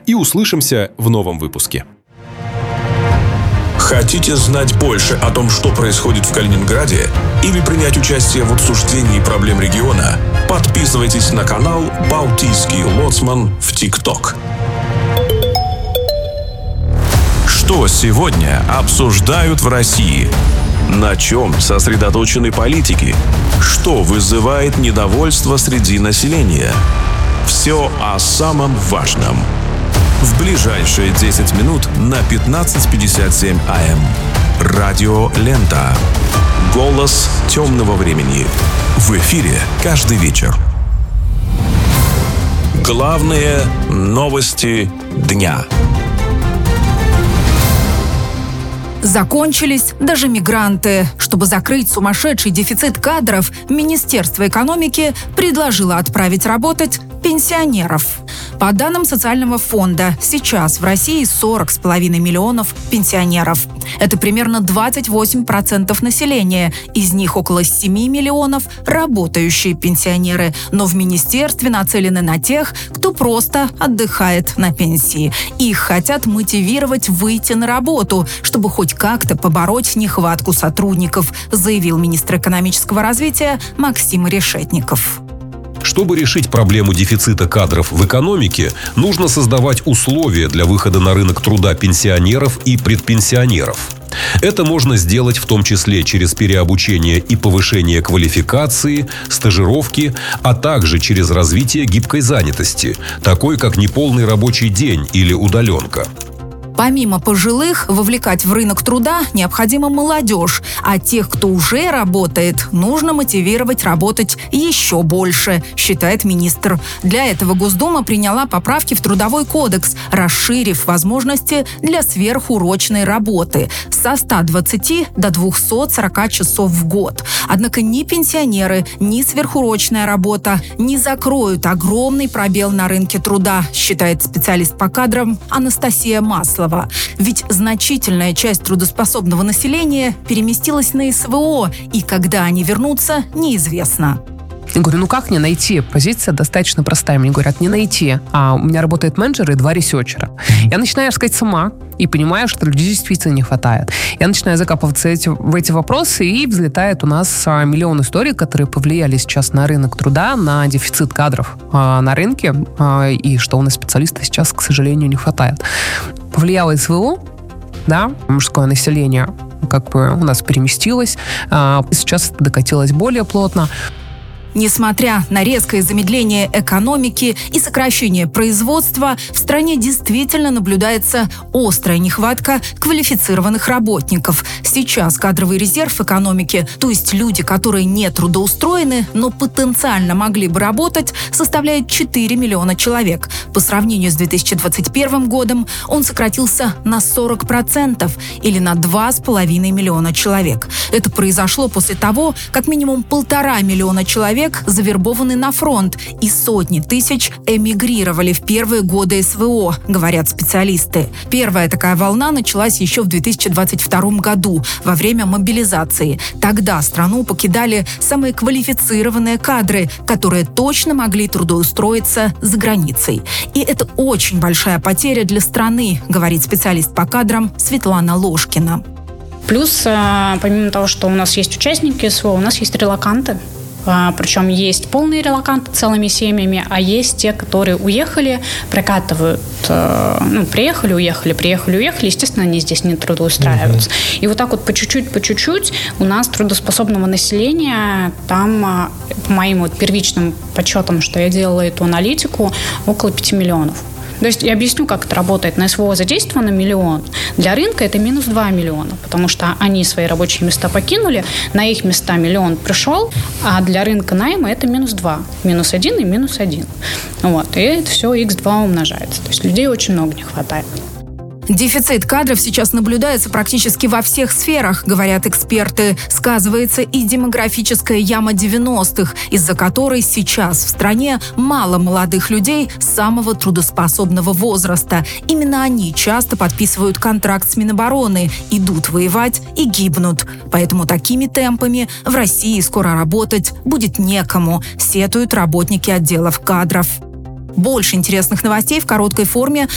и услышимся в новом выпуске. Хотите знать больше о том, что происходит в Калининграде, или принять участие в обсуждении проблем региона? Подписывайтесь на канал «Балтийский лоцман» в ТикТок. Что сегодня обсуждают в России? На чем сосредоточены политики? Что вызывает недовольство среди населения? Все о самом важном. В ближайшие 10 минут на 15:57 АМ. Радио Лента. Голос темного времени. В эфире каждый вечер. Главные новости дня. Закончились даже мигранты. Чтобы закрыть сумасшедший дефицит кадров, Министерство экономики предложило отправить работать пенсионеров. По данным социального фонда, сейчас в России 40,5 миллионов пенсионеров. Это примерно 28% населения. Из них около 7 миллионов работающие пенсионеры. Но в министерстве нацелены на тех, кто просто отдыхает на пенсии. Их хотят мотивировать выйти на работу, чтобы хоть как-то побороть нехватку сотрудников, заявил министр экономического развития Максим Решетников. Чтобы решить проблему дефицита кадров в экономике, нужно создавать условия для выхода на рынок труда пенсионеров и предпенсионеров. Это можно сделать в том числе через переобучение и повышение квалификации, стажировки, а также через развитие гибкой занятости, такой как неполный рабочий день или удаленка. Помимо пожилых, вовлекать в рынок труда необходима молодежь, а тех, кто уже работает, нужно мотивировать работать еще больше, считает министр. Для этого Госдума приняла поправки в Трудовой кодекс, расширив возможности для сверхурочной работы со 120 до 240 часов в год. Однако ни пенсионеры, ни сверхурочная работа не закроют огромный пробел на рынке труда, считает специалист по кадрам Анастасия Маслова. Ведь значительная часть трудоспособного населения переместилась на СВО, и когда они вернутся, неизвестно. Я говорю, как мне найти? Позиция достаточно простая. Мне говорят, не найти. А у меня работает менеджер и 2 ресерчера. Я начинаю искать сама и понимаю, что людей действительно не хватает. Я начинаю закапываться в эти вопросы, и взлетает у нас миллион историй, которые повлияли сейчас на рынок труда, на дефицит кадров на рынке, и что у нас специалистов сейчас, к сожалению, не хватает. Повлияло СВО, да, мужское население как бы у нас переместилось, сейчас это докатилось более плотно. Несмотря на резкое замедление экономики и сокращение производства, в стране действительно наблюдается острая нехватка квалифицированных работников. Сейчас кадровый резерв экономики, то есть люди, которые не трудоустроены, но потенциально могли бы работать, составляет 4 миллиона человек. По сравнению с 2021 годом он сократился на 40% или на 2,5 миллиона человек. Это произошло после того, как минимум 1,5 миллиона человек завербованы на фронт, и сотни тысяч эмигрировали в первые годы СВО, говорят специалисты. Первая такая волна началась еще в 2022 году, во время мобилизации. Тогда страну покидали самые квалифицированные кадры, которые точно могли трудоустроиться за границей. И это очень большая потеря для страны, говорит специалист по кадрам Светлана Ложкина. Плюс, помимо того, что у нас есть участники СВО, у нас есть релоканты. Причем есть полные релоканты целыми семьями, а есть те, которые уехали, прокатывают, приехали, уехали, естественно, они здесь не трудоустраиваются. И вот так вот по чуть-чуть у нас трудоспособного населения там, по моим первичным подсчетам, что я делала эту аналитику, около 5 миллионов. То есть я объясню, как это работает. На СВО задействовано 1 миллион. Для рынка это минус 2 миллиона, потому что они свои рабочие места покинули, на их места 1 миллион пришел, а для рынка найма это минус 2. Минус 1 и минус 1. Вот. И это все x2 умножается. То есть людей очень много не хватает. Дефицит кадров сейчас наблюдается практически во всех сферах, говорят эксперты. Сказывается и демографическая яма 90-х, из-за которой сейчас в стране мало молодых людей самого трудоспособного возраста. Именно они часто подписывают контракт с Минобороны, идут воевать и гибнут. Поэтому такими темпами в России скоро работать будет некому, сетуют работники отделов кадров. Больше интересных новостей в короткой форме